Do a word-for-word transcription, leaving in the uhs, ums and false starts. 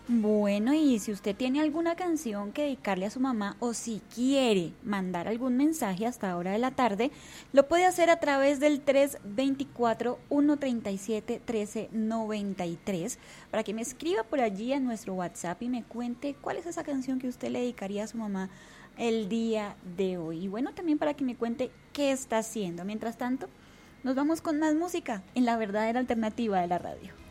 Bueno, y si usted tiene alguna canción que dedicarle a su mamá o si quiere mandar algún mensaje hasta ahora de la tarde, lo puede hacer a través del tres dos cuatro, uno tres siete, uno tres nueve tres para que me escriba por allí a nuestro WhatsApp y me cuente cuál es esa canción que usted le dedicaría a su mamá el día de hoy. Y bueno, también para que me cuente qué está haciendo. Mientras tanto, nos vamos con más música en la verdadera alternativa de la radio.